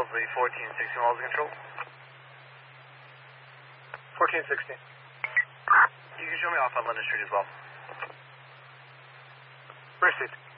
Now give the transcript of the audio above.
Bosley, 1416 miles of control. 1416. You can show me off on London Street as well. Received.